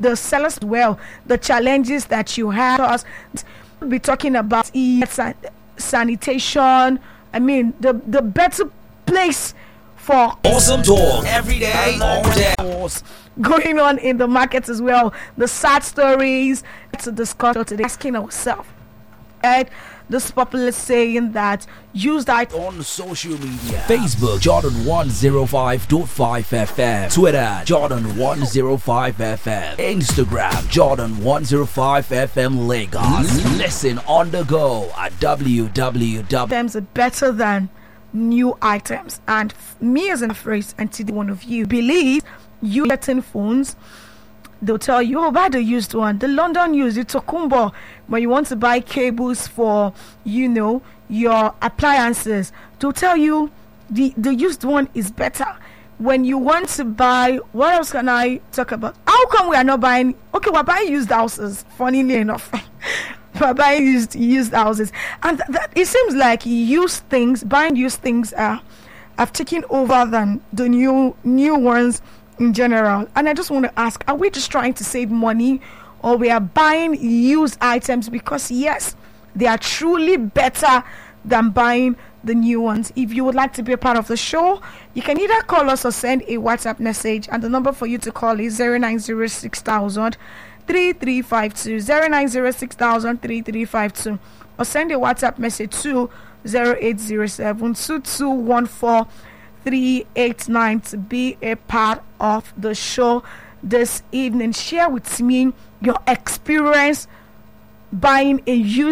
the sellers well, the challenges that you have. Us be talking about sanitation. I mean, the better place for awesome talk every day, all day. Going on in the markets as well. The sad stories to discuss today. Asking ourselves, right? This popular saying that use that on social media. Facebook Jordan 105.5 FM. Twitter Jordan 105 FM. Instagram Jordan 105 FM Lagos. Listen on the go at www. Items are better than new items, and me as a phrase, and to one of you believe you getting phones. They'll tell you, oh, buy the used one, the London used, the Tokumbo. When you want to buy cables for, your appliances, they'll tell you the used one is better. When you want to buy, what else can I talk about? How come we are not buying? Okay, we're buying used houses, funnily enough. We're buying used houses. And that it seems like buying used things have taken over than the new ones in general. And I just want to ask, are we just trying to save money, or we are buying used items because yes, they are truly better than buying the new ones? If you would like to be a part of the show, you can either call us or send a WhatsApp message, and the number for you to call is 0906 3352 0906 3352, or send a WhatsApp message to 0807 2214 389 to be a part of the show this evening. Share with me your experience buying a used